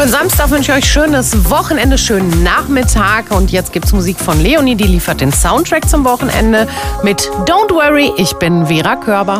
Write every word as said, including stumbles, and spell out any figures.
Schönen Samstag wünsche ich euch, schönes Wochenende, schönen Nachmittag. Und jetzt gibt's Musik von Leonie, die liefert den Soundtrack zum Wochenende mit Don't Worry. Ich bin Vera Körber.